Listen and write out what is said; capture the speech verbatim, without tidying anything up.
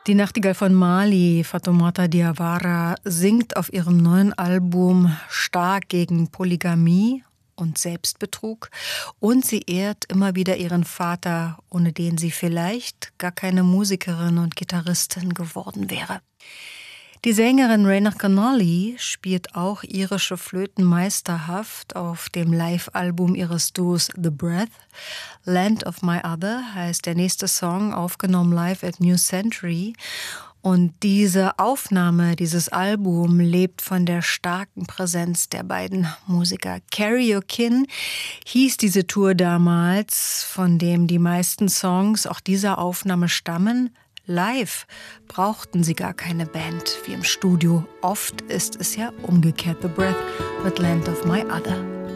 Die Nachtigall von Mali, Fatoumata Diawara, singt auf ihrem neuen Album stark gegen Polygamie und Selbstbetrug, und sie ehrt immer wieder ihren Vater, ohne den sie vielleicht gar keine Musikerin und Gitarristin geworden wäre. Die Sängerin Rayna Connolly spielt auch irische Flöten meisterhaft auf dem Live-Album ihres Duos The Breath. Land of My Other heißt der nächste Song, aufgenommen live at New Century. Und diese Aufnahme, dieses Album lebt von der starken Präsenz der beiden Musiker. Carry Your Kin hieß diese Tour damals, von dem die meisten Songs auch dieser Aufnahme stammen. Live brauchten sie gar keine Band wie im Studio. Oft ist es ja umgekehrt. The Breath mit Land of My Other.